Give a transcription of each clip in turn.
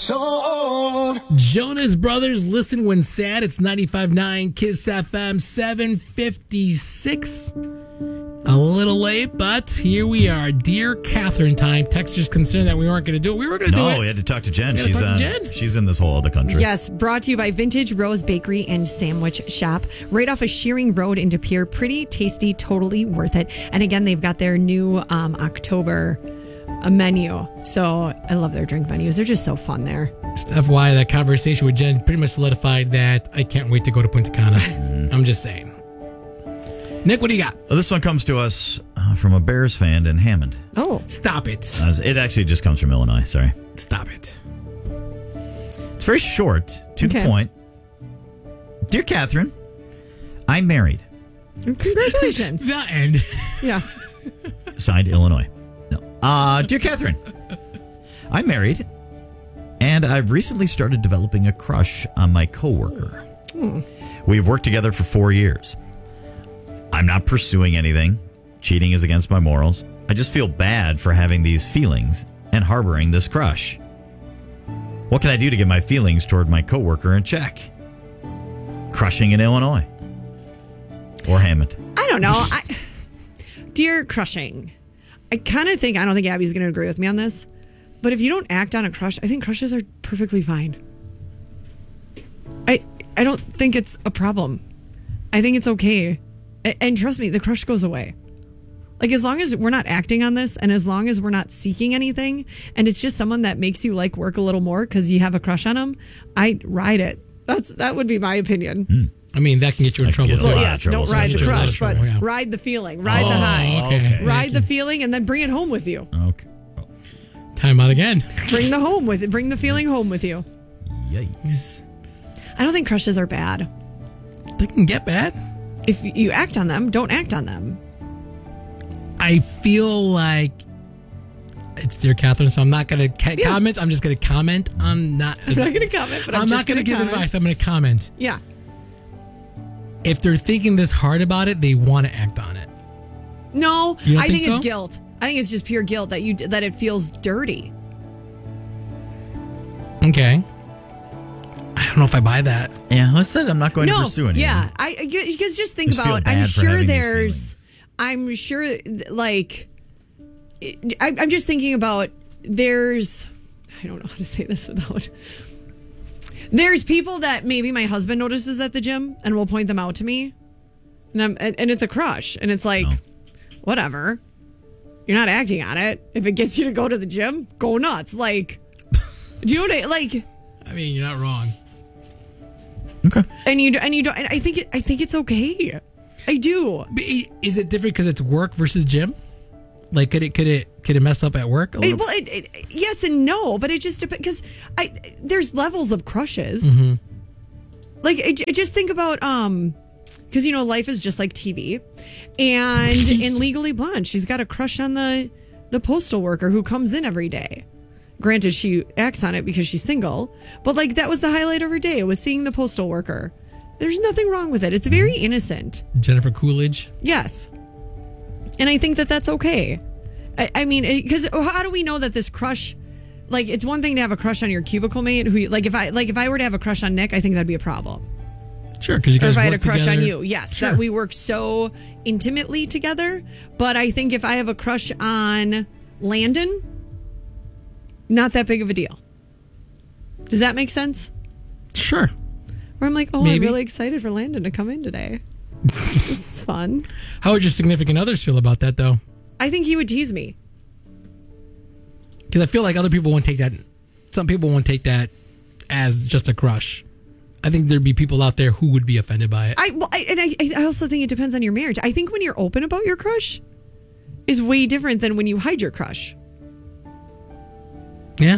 soul. Jonas Brothers, Listen When Sad. It's 95.9 Kiss FM 756. A little late, but here we are. Dear Catherine time. Texters concerned that we weren't going to do it. We were going to do it. No, we had to talk to Jen. Jen. She's in this whole other country. Yes, brought to you by Vintage Rose Bakery and Sandwich Shop. Right off of Shearing Road into Pierre. Pretty tasty, totally worth it. And again, they've got their new October menu. So I love their drink menus. They're just so fun there. Just FYI, that conversation with Jen pretty much solidified that I can't wait to go to Punta Cana. I'm just saying. Nick, what do you got? This one comes to us from a Bears fan in Hammond. Oh. Stop it. It actually just comes from Illinois. Sorry. Stop it. It's very short, to the point. Dear Catherine, I'm married. Congratulations. The end. Yeah. Signed, Illinois. No. Dear Catherine, I'm married, and I've recently started developing a crush on my coworker. We've worked together for 4 years. I'm not pursuing anything. Cheating is against my morals. I just feel bad for having these feelings and harboring this crush. What can I do to get my feelings toward my coworker in check? Crushing in Illinois. Or Hammond. I don't know. Dear Crushing, I don't think Abby's going to agree with me on this, but if you don't act on a crush, I think crushes are perfectly fine. I don't think it's a problem. I think it's okay. And trust me, the crush goes away. Like, as long as we're not acting on this and as long as we're not seeking anything and it's just someone that makes you like work a little more because you have a crush on them, I ride it. That would be my opinion. I mean, that can get you in trouble, too. Well, yes, don't ride the crush, but yeah. ride the feeling. Ride the high. Okay. Ride the feeling and then bring it home with you. Okay. Time out again. Bring the feeling home with you. Yikes. I don't think crushes are bad. They can get bad. If you act on them, don't act on them. I feel like it's Dear Catherine, so I'm not going to comment. I'm just going to comment. I'm not going to comment, but I'm not going to give advice. I'm going to comment. Yeah. If they're thinking this hard about it, they want to act on it. No, You don't I think think so? it's guilt. I think it's just pure guilt that it feels dirty. Okay. I don't know if I buy that. Yeah, I said I'm not going to pursue anything. Yeah, because just think Just feel about. bad I'm for sure having these there's. I'm sure, like, I'm just thinking about. There's. I don't know how to say this without. There's people that maybe my husband notices at the gym and will point them out to me, and it's a crush, and it's like, whatever. You're not acting on it. If it gets you to go to the gym, go nuts. Like, do you know what I mean, you're not wrong. Okay. And you don't. And I think it's okay. I do. But is it different because it's work versus gym? Like, could it mess up at work? Yes and no, but it just depends because there's levels of crushes. Mm-hmm. Like, just think about because life is just like TV, and in Legally Blonde, she's got a crush on the postal worker who comes in every day. Granted, she acts on it because she's single, but like that was the highlight of her day. It was seeing the postal worker. There's nothing wrong with it. It's very innocent. Jennifer Coolidge. Yes. And I think that that's okay. I mean, because how do we know that this crush, like, it's one thing to have a crush on your cubicle mate who, like, if I were to have a crush on Nick, I think that'd be a problem. Sure, because you guys or if I had a work crush together. on you, yes, Sure. that we work so intimately together. But I think if I have a crush on Landon, not that big of a deal. Does that make sense? Sure. Where I'm like, oh, Maybe. I'm really excited for Landon to come in today. This is fun. How would your significant others feel about that, though? I think he would tease me. Because I feel like other people won't take that. Some people won't take that as just a crush. I think there'd be people out there who would be offended by it. I also think it depends on your marriage. I think when you're open about your crush is way different than when you hide your crush. Yeah.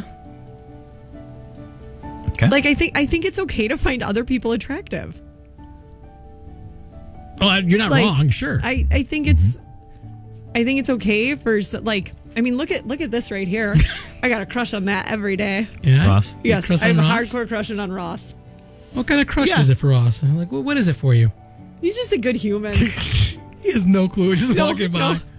Okay. Like, I think it's okay to find other people attractive. Oh, you're not Like, wrong. Sure. I think it's okay for, like, I mean, look at this right here. I got a crush on that every day. Yeah. Ross? You Yes, crush I have on a Ross? hardcore crushing on Ross. What kind of crush Yeah. is it for Ross? I'm like, what is it for you? He's just a good human. He has no clue. Just No, walking by. no.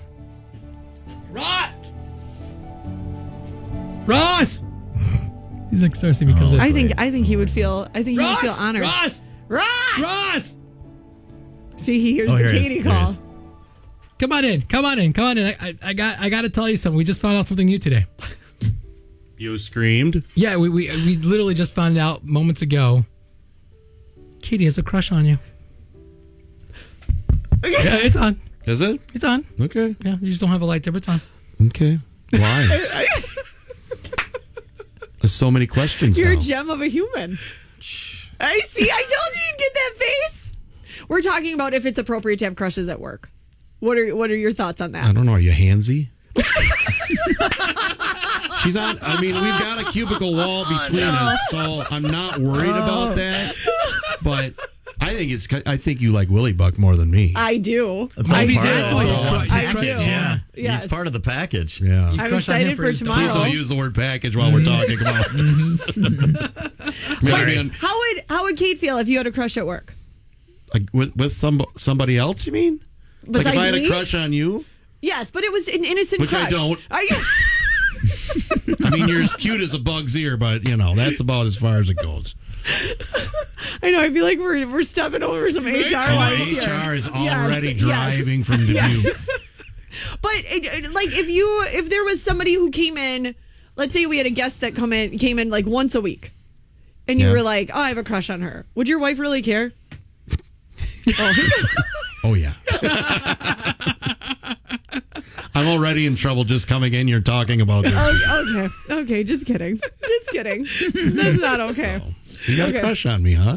Ross! Ross! He's like, Cersei becomes I think he would feel. I think he would feel honored. Ross! See, he hears the here it is. Katie There it call. is. Come on in. I got to tell you something. We just found out something new today. You screamed. Yeah, we literally just found out moments ago. Katie has a crush on you. Yeah, it's on. Is it? It's on. Okay. Yeah, you just don't have a light there, but it's on. Okay. Why? There's so many questions You're a now. gem of a human. I see. I told you you'd get that face. We're talking about if it's appropriate to have crushes at work. What are your thoughts on I that? don't know. Are you handsy? She's on. I mean, we've got a cubicle wall between us, so I'm not worried about that. But I think you like Willie Buck more than me. I do. That's all Maybe part of that's the why you whole crush- package. I do. Yeah, Yes. he's part of the package. Yeah. You I'm crush on him excited for his tomorrow. Please don't use the word package while we're talking about this. Maybe How would Kate feel if you had a crush at work? like with somebody else. You mean? Like Besides if I had me? a crush on you? Yes, but it was an innocent Which I crush. don't. I mean, you're as cute as a bug's ear, but that's about as far as it goes. I know. I feel like we're stepping over some HR lines here. HR is Yes, already yes. driving from Dubuque. Yes. But like if there was somebody who came in, let's say we had a guest that came in like once a week, and you Yeah. were like, oh, I have a crush on her. Would your wife really care? Oh yeah. I'm already in trouble just coming in. You're talking about this. Okay, just kidding. Just kidding. That's not okay. So you got Okay. a crush on me, huh?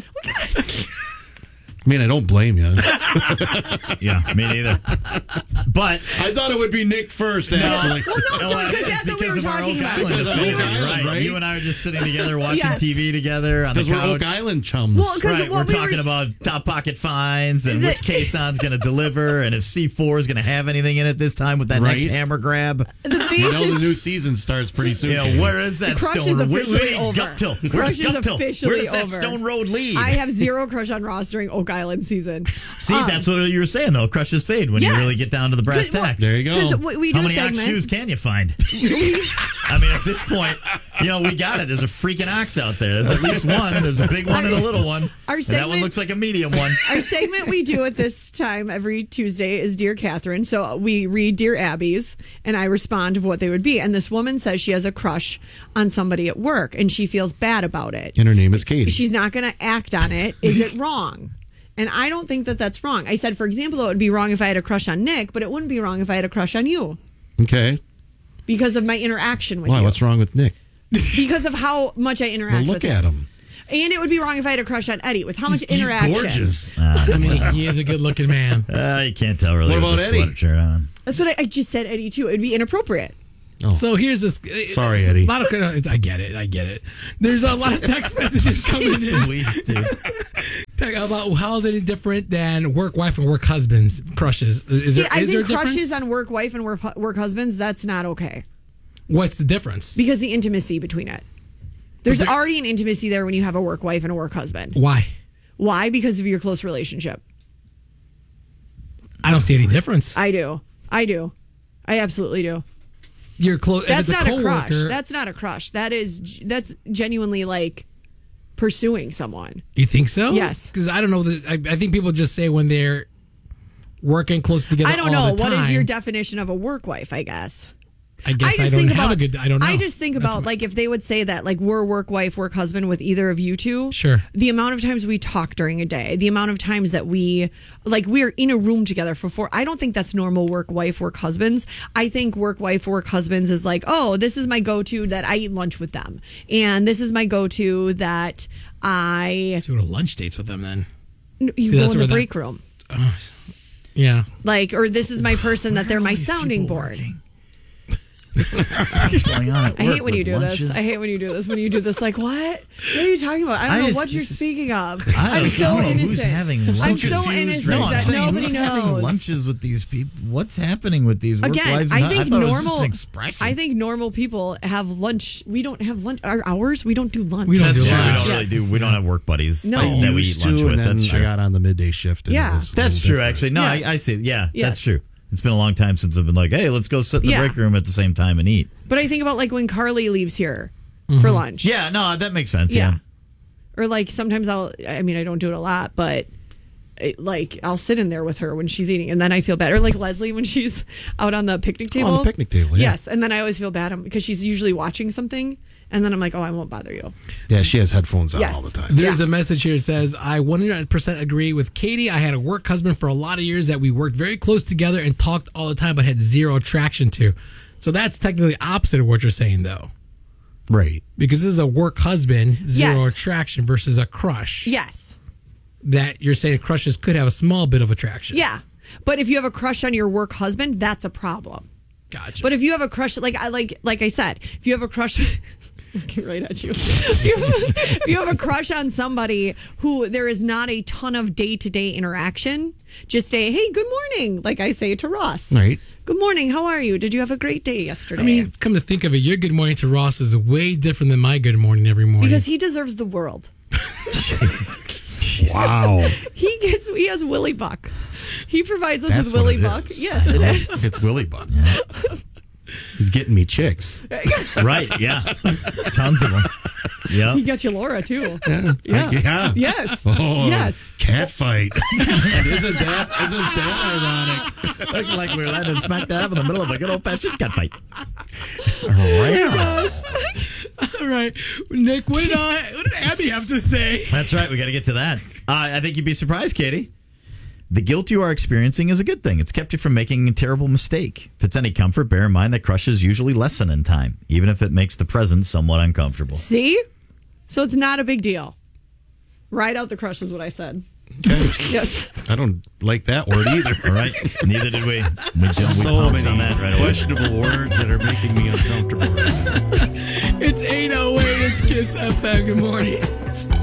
I mean, I don't blame you. Yeah, me neither. But I thought it would be Nick first, actually. because that's what we were because of our talking Oak about. Island Because of affair, Oak Island, right? You and I are just sitting together watching Yes. TV together on the Because we're couch. Oak Island chums. Well, 'cause Right, we're what we talking were- about Top Pocket finds and which Kayson's going to deliver and if C4 is going to have anything in it this time with that Right. next hammer grab. The you face know the is new season starts pretty soon. You know, where is that Crush stone? is Where officially ain't over. Guptill? Crush Where's is Guptill? officially Where does that over. Stone Road lead? I have zero crush on Ross during Oak Island season. See, that's what you were saying, though. Crushes fade when Yes. you really get down to the brass Well, tacks. There you go. 'Cause we do How a many ox segment. shoes can you find? I mean, at this point, we got it. There's a freaking ox out there. There's at least one. There's a big one and a little one. Our And that one segment- looks like a medium one. Our segment we do at this time every Tuesday is Dear Catherine. So we read Dear Abby's and I respond of what they would be. And this woman says she has a crush on somebody at work and she feels bad about it. And her name is Katie. She's not going to act on it. Is it wrong? And I don't think that that's wrong. I said, for example, it would be wrong if I had a crush on Nick, but it wouldn't be wrong if I had a crush on you Okay. because of my interaction with Why? you. What's wrong with Nick? Because of how much I interact Well, with look at him. And it would be wrong if I had a crush on Eddie with how much He's interaction. gorgeous. I mean, he is a good-looking man. You can't tell really What with about the Eddie? sweatshirt on. That's what I just said, Eddie, too. It'd be inappropriate. So here's this. Sorry, it's Eddie. A lot of, I get it. There's a lot of text messages coming in Please, dude. about how is it different than work wife and work husbands crushes. Is there I is there think a difference? crushes on work wife and work husbands, that's not okay. What's the difference? Because the intimacy between it. There's there- already an intimacy there when you have a work wife and a work husband. Why? Why? Because of your close relationship. I don't see any difference. I do. I absolutely do. You're close. That's if it's not a a crush. coworker, That's not a crush. That's genuinely like pursuing someone. You think so? Yes. Because I don't know. I think people just say when they're working close together. I don't all know. the What is time. your definition of a work wife, I guess? I guess I, just don't think have about, a good. I don't know. I just think about like if they would say that like we're work wife, work husband with either of you two. Sure. The amount of times we talk during a day, the amount of times that we're in a room together for 4. I don't think that's normal work wife, work husbands. I think work wife, work husbands is like, oh, this is my go-to that I eat lunch with them, and this is my go-to that I to go to lunch dates with them. Then you See, go that's in where the that- break room. yeah. Like, or this is my person that they're my these sounding people board. working? So much going on at I work hate when you with do lunches. this. I hate when you do this. When you do this, like, what? What are you talking about? I don't know what you're speaking of. I'm so innocent. Who's having I'm lunches? so Confused innocent right now. I'm that saying, nobody who's having knows. lunches with these people? What's happening with these work Again, wives? I think thought it was just normal. an expression. I think normal people have lunch. We don't have lunch. Our hours. We don't do lunch. We don't That's do true. We lunch. don't really Yes. do. We don't have work buddies No. that we eat Used lunch to, with. and then That's true. I got on the midday shift. And Yeah. it was a That's little true. different. Actually, no, Yes. I see. Yeah, Yes. that's true. It's been a long time since I've been like, hey, let's go sit in the Yeah. break room at the same time and eat. But I think about like when Carly leaves here. for lunch. Yeah, no, that makes sense. Yeah. Yeah. Or like sometimes I don't do it a lot, but I'll sit in there with her when she's eating, and then I feel bad. Or like Leslie when she's out on the picnic table. On the picnic table, yeah. Yes, and then I always feel bad because she's usually watching something, and then I'm like, oh, I won't bother you. Yeah, she has headphones on Yes. all the time. There's a message here that says, I 100% agree with Katie. I had a work husband for a lot of years that we worked very close together and talked all the time, but had zero attraction to. So that's technically opposite of what you're saying, though. Right. Because this is a work husband, zero Yes. attraction versus a crush. Yes. That you're saying crushes could have a small bit of attraction. Yeah. But if you have a crush on your work husband, that's a problem. Gotcha. But if you have a crush, like I said, if you have a crush, looking right at you. If you have a crush on somebody who there is not a ton of day-to-day interaction, just say, hey, good morning, like I say to Ross. Right. Good morning, how are you? Did you have a great day yesterday? I mean, come to think of it, your good morning to Ross is way different than my good morning every morning. because he deserves the world. Wow. He has Willy Buck. He provides us That's with Willy what it Buck. is. Yes, it is. It's Willy Buck. He's getting me chicks. Right, yeah. Tons of them. Yeah. He got you Laura too. Yeah. Yeah. Yes. Oh, Yes. cat fight. Isn't that ironic? Looks like we're landing smack dab in the middle of a good old-fashioned cat fight. Wow. All right. Nick, what did Abby have to say? That's right. We got to get to that. I think you'd be surprised, Katie. The guilt you are experiencing is a good thing. It's kept you from making a terrible mistake. If it's any comfort, bear in mind that crushes usually lessen in time, even if it makes the present somewhat uncomfortable. See? So it's not a big deal. Ride out the crush is what I said. Okay. Yes. I don't like that word either. All right. Neither did we. We So pounced many on that right away. questionable words that are making me uncomfortable. It's 8:08. It's Kiss FM. Good morning.